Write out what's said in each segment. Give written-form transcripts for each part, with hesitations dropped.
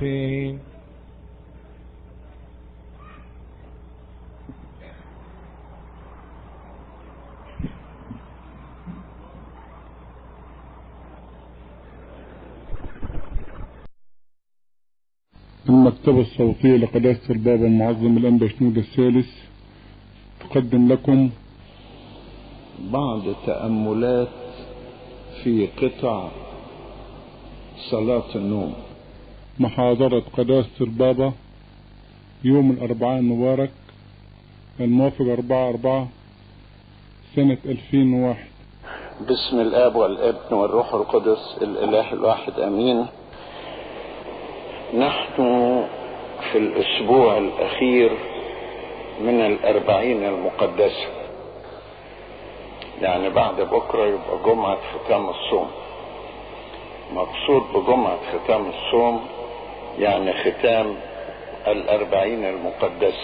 المكتبة الصوتية لقداسة البابا المعظم الأنبا شنودة الثالث تقدم لكم بعض تأملات في قطع صلاة النوم. محاضرة قداسة البابا يوم الأربعاء المبارك الموافق 4/4 سنة 2001. بسم الآب والابن والروح القدس الإله الواحد أمين. نحن في الأسبوع الأخير من 40 المقدسة، يعني بعد بكرة يبقى جمعة ختام الصوم. مقصود بجمعة ختام الصوم يعني ختام 40 المقدسة،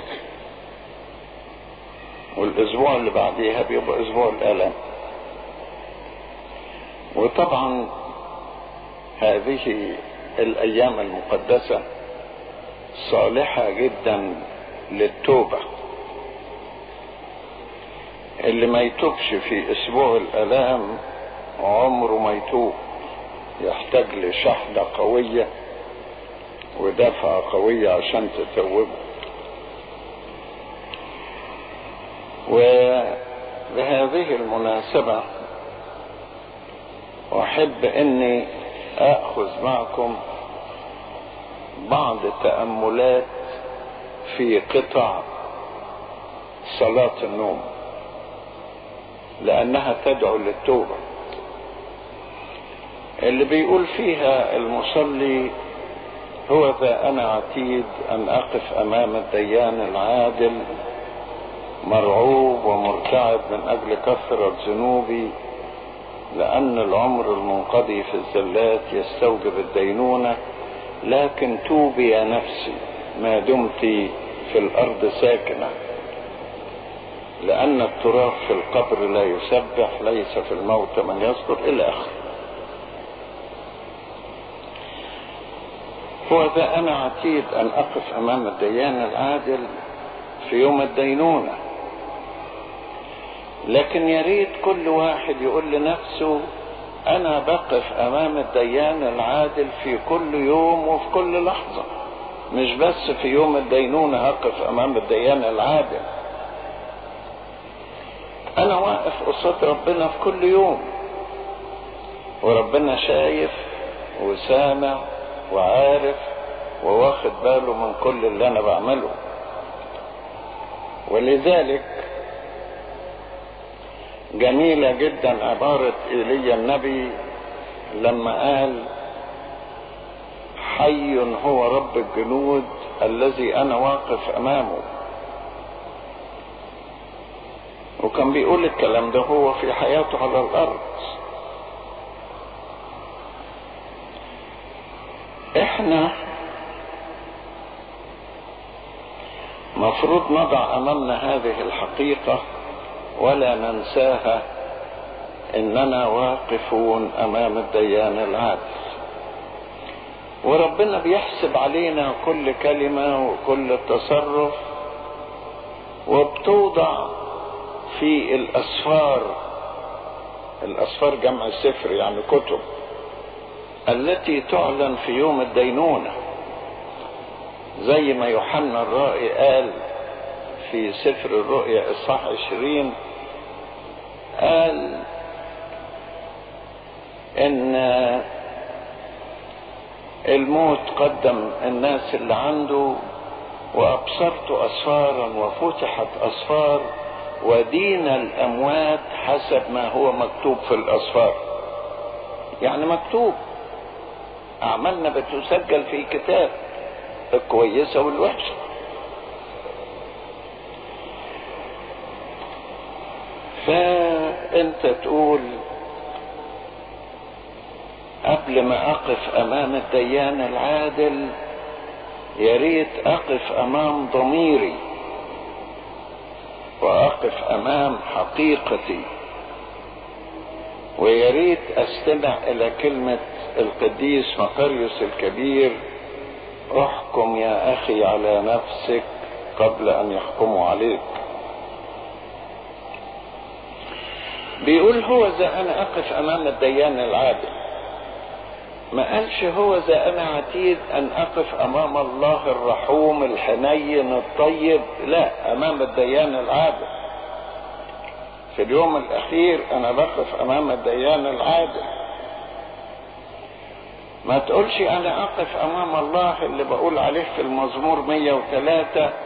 والأسبوع اللي بعديها بيبقى أسبوع الآلام. وطبعا هذه الأيام المقدسة صالحة جدا للتوبة. اللي ما يتوبش في أسبوع الآلام عمره ما يتوب، يحتاج لشحنة قوية ودفعة قوية عشان تتوبه. وبهذه المناسبة أحب أني أخذ معكم بعض التأملات في قطع صلاة النوم، لأنها تدعو للتوبة. اللي بيقول فيها المصلي: هو ذا أنا عتيد أن أقف أمام الديان العادل، مرعوب ومرتعب من أجل كثرة ذنوبي، لأن العمر المنقضي في الزلات يستوجب الدينونة. لكن توبي يا نفسي ما دمت في الأرض ساكنة، لأن التراب في القبر لا يسبح، ليس في الموت من يصبر، إلى آخره. هو ذا أنا عتيد أن أقف أمام الديان العادل في يوم الدينونة. لكن يريد كل واحد يقول لنفسه: أنا بقف أمام الديان العادل في كل يوم وفي كل لحظة، مش بس في يوم الدينونة أقف أمام الديان العادل. أنا واقف قصاد ربنا في كل يوم، وربنا شايف وسامع وعارف وواخد باله من كل اللي أنا بعمله. ولذلك جميلة جدا عبارة إيليا النبي لما قال: حي هو رب الجنود الذي أنا واقف أمامه. وكان بيقول الكلام ده هو في حياته على الأرض. احنا مفروض نضع أمامنا هذه الحقيقة ولا ننساها، إننا واقفون أمام الديان العادل، وربنا بيحسب علينا كل كلمة وكل تصرف، وبتوضع في الأسفار جمع سفر يعني كتب، التي تعلن في يوم الدينونة. زي ما يوحنا الرائي قال في سفر الرؤيا إصحاح 20، قال إن الموت قدم الناس اللي عنده، وأبصرت أسفارا وفتحت أسفار، ودين الأموات حسب ما هو مكتوب في الأسفار. يعني مكتوب، أعمالنا بتسجل في كتاب، الكويسة والوحشة. فأنت تقول: قبل ما أقف أمام الديان العادل يريد أقف أمام ضميري، وأقف أمام حقيقتي، ويريد أستمع إلى كلمة القديس مقريوس الكبير احكم يا اخي على نفسك قبل ان يحكموا عليك. بيقول هو ذا انا اقف امام الديان العادل، ما قالش هو ذا انا عتيد ان اقف امام الله الرحوم الحنين الطيب، لا، امام الديان العادل. في اليوم الاخير انا بقف امام الديان العادل. ما تقولش انا اقف امام الله اللي بقول عليه في المزمور 103